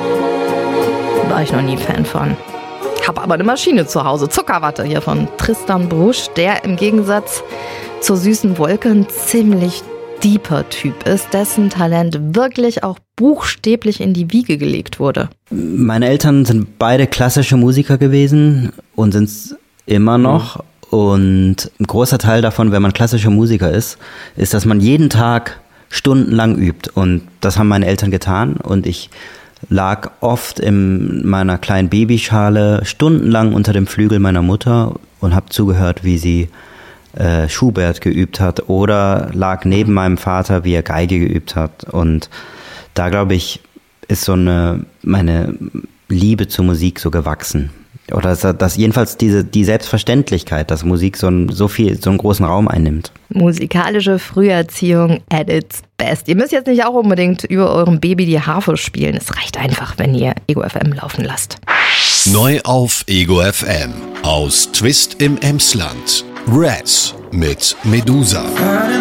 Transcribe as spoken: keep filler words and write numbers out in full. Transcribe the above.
War ich noch nie Fan von. Hab aber eine Maschine zu Hause. Zuckerwatte hier von Tristan Brusch, der im Gegensatz zur Süßen Wolke ein ziemlich deeper Typ ist, dessen Talent wirklich auch buchstäblich in die Wiege gelegt wurde. Meine Eltern sind beide klassische Musiker gewesen und sind es immer noch. Mhm. Und ein großer Teil davon, wenn man klassischer Musiker ist, ist, dass man jeden Tag stundenlang übt. Und das haben meine Eltern getan. Und ich lag oft in meiner kleinen Babyschale stundenlang unter dem Flügel meiner Mutter und habe zugehört, wie sie äh, Schubert geübt hat. Oder lag neben meinem Vater, wie er Geige geübt hat. Und da, glaube ich, ist so eine meine Liebe zur Musik so gewachsen. Oder dass, dass jedenfalls diese die Selbstverständlichkeit, dass Musik so, ein, so viel so einen großen Raum einnimmt. Musikalische Früherziehung at its best. Ihr müsst jetzt nicht auch unbedingt über eurem Baby die Harfe spielen. Es reicht einfach, wenn ihr Ego F M laufen lasst. Neu auf Ego F M aus Twist im Emsland. Rats mit Medusa.